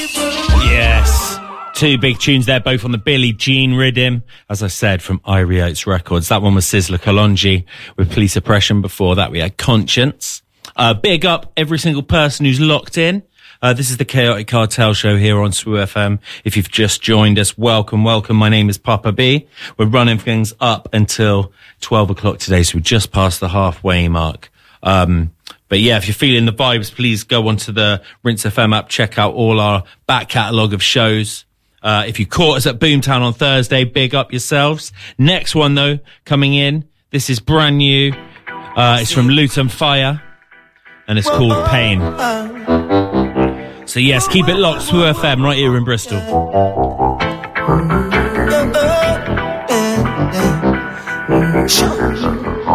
Yes. Two big tunes there, both on the Billie Jean rhythm, as I said, from Irie Oates Records. That one was Sizzla Kalonji with Police Oppression. Before that, we had Conscience. Big up every single person who's locked in. This is the Chaotic Cartel Show here on SWU FM. If you've just joined us, welcome, welcome. My name is Papa B. We're running things up until 12 o'clock today, so we're just past the halfway mark. But yeah, if you're feeling the vibes, please go onto the Rinse FM app, check out all our back catalogue of shows. If you caught us at Boomtown on Thursday, big up yourselves. Next one, though, coming in. This is brand new. It's from Luton Fire, and it's called Pain. So, yes, keep it locked. SWU FM right here in Bristol.